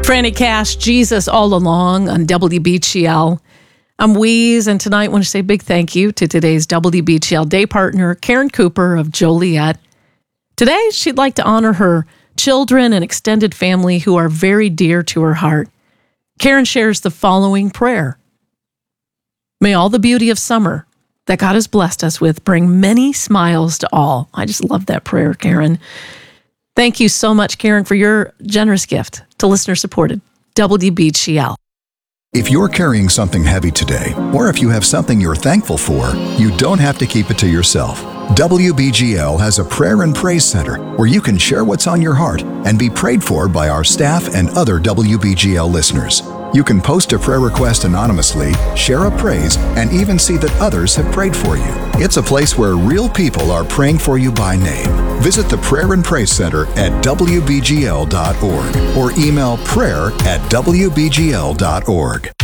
Franny Cash, Jesus All Along on WBGL. I'm Weeze, and tonight I want to say a big thank you to today's WBGL day partner, Karen Cooper of Joliet. Today, she'd like to honor her children and extended family who are very dear to her heart. Karen shares the following prayer. May all the beauty of summer that God has blessed us with bring many smiles to all. I just love that prayer, Karen. Thank you so much, Karen, for your generous gift to listener-supported WBGL. If you're carrying something heavy today, or if you have something you're thankful for, you don't have to keep it to yourself. WBGL has a prayer and praise center where you can share what's on your heart and be prayed for by our staff and other WBGL listeners. You can post a prayer request anonymously, share a praise, and even see that others have prayed for you. It's a place where real people are praying for you by name. Visit the Prayer and Praise Center at WBGL.org or email prayer@WBGL.org.